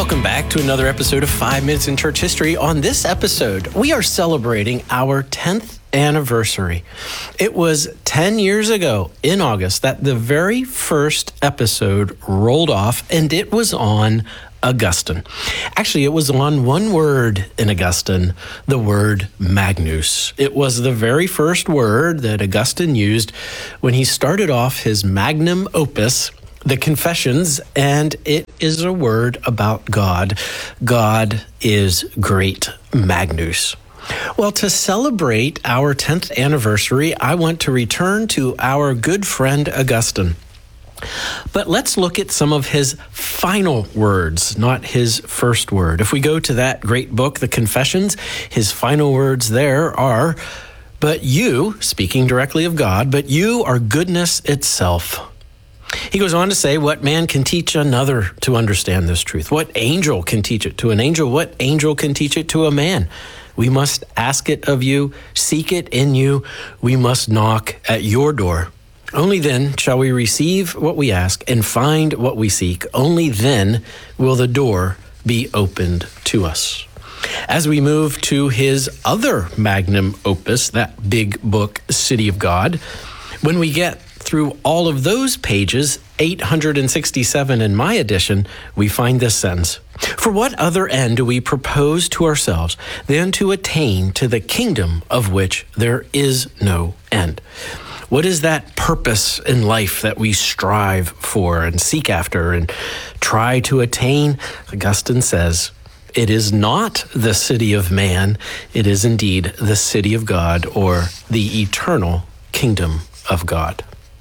Welcome back to another episode of 5 Minutes in Church History. On this episode, we are celebrating our 10th anniversary. It was 10 years ago in August that the very first episode rolled off, and it was on Augustine. Actually, it was on one word in Augustine, the word Magnus. It was the very first word that Augustine used when he started off his magnum opus, the Confessions, and it is a word about God. God is great. Magnus. Well, to celebrate our 10th anniversary, I want to return to our good friend Augustine. But let's look at some of his final words, not his first word. If we go to that great book, The Confessions, his final words there are, "But you," speaking directly of God, "but you are goodness itself." He goes on to say, what man can teach another to understand this truth? What angel can teach it to an angel? What angel can teach it to a man? We must ask it of you, seek it in you. We must knock at your door. Only then shall we receive what we ask and find what we seek. Only then will the door be opened to us. As we move to his other magnum opus, that big book, City of God, when we get through all of those pages, 867 in my edition, we find this sentence: "For what other end do we propose to ourselves than to attain to the kingdom of which there is no end?" What is that purpose in life that we strive for and seek after and try to attain? Augustine says, it is not the city of man, it is indeed the city of God, or the eternal kingdom of God.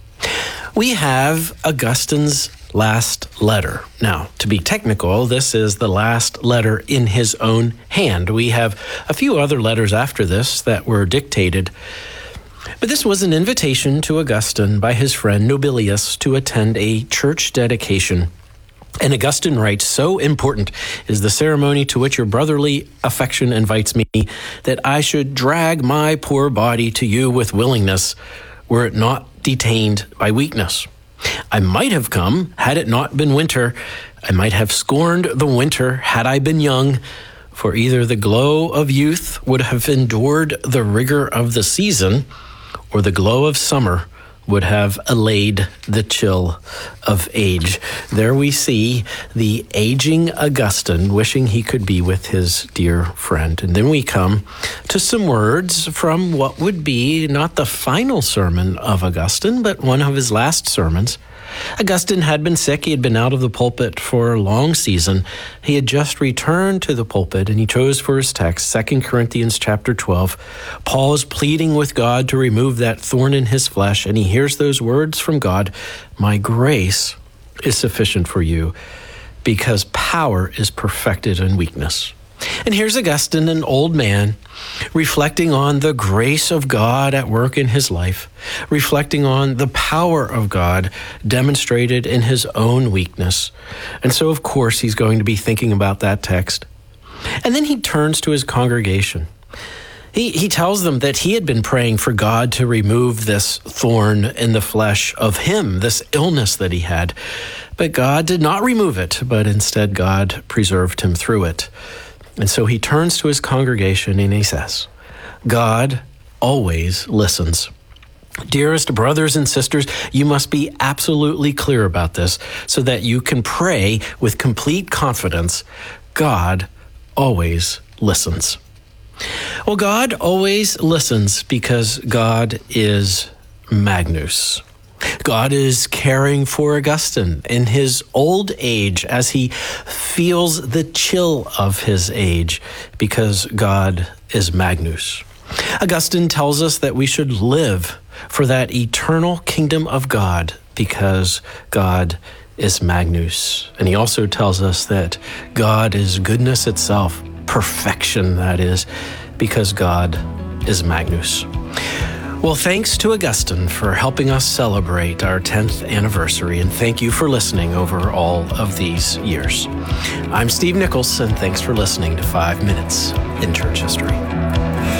We have Augustine's last letter. Now, to be technical, this is the last letter in his own hand. We have a few other letters after this that were dictated, but this was an invitation to Augustine by his friend Nobilius to attend a church dedication. And Augustine writes, "So important is the ceremony to which your brotherly affection invites me, that I should drag my poor body to you with willingness, were it not detained by weakness. I might have come had it not been winter. I might have scorned the winter had I been young, for either the glow of youth would have endured the rigor of the season, or the glow of summer would have allayed the chill of age." There we see the aging Augustine wishing he could be with his dear friend. And then we come to some words from what would be not the final sermon of Augustine, but one of his last sermons. Augustine had been sick. He had been out of the pulpit for a long season. He had just returned to the pulpit, and he chose for his text 2 Corinthians chapter 12. Paul is pleading with God to remove that thorn in his flesh, and he hears those words from God, "My grace is sufficient for you, because power is perfected in weakness." And here's Augustine, an old man, reflecting on the grace of God at work in his life, reflecting on the power of God demonstrated in his own weakness. And so, of course, he's going to be thinking about that text. And then he turns to his congregation. He tells them that he had been praying for God to remove this thorn in the flesh of him, this illness that he had. But God did not remove it, but instead God preserved him through it. And so he turns to his congregation and he says, God always listens. Dearest brothers and sisters, you must be absolutely clear about this so that you can pray with complete confidence. God always listens. Well, God always listens because God is Magnus. God is caring for Augustine in his old age as he feels the chill of his age, because God is Magnus. Augustine tells us that we should live for that eternal kingdom of God because God is Magnus. And he also tells us that God is goodness itself, perfection, that is, because God is Magnus. Well, thanks to Augustine for helping us celebrate our 10th anniversary, and thank you for listening over all of these years. I'm Steve Nichols, and thanks for listening to 5 Minutes in Church History.